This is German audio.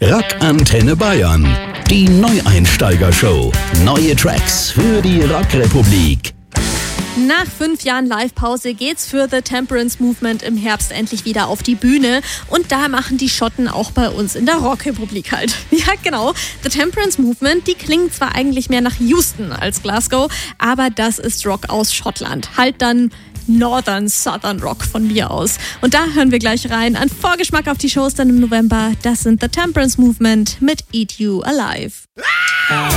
Rock Antenne Bayern. Die Neueinsteiger-Show. Neue Tracks für die Rockrepublik. Nach 5 Jahren Live-Pause geht's für The Temperance Movement im Herbst endlich wieder auf die Bühne. Und da machen die Schotten auch bei uns in der Rockrepublik halt. Ja, genau. The Temperance Movement, die klingen zwar eigentlich mehr nach Houston als Glasgow, aber das ist Rock aus Schottland. Halt dann Northern Southern Rock von mir aus. Und da hören wir gleich rein. Ein Vorgeschmack auf die Shows dann im November. Das sind The Temperance Movement mit Eat You Alive.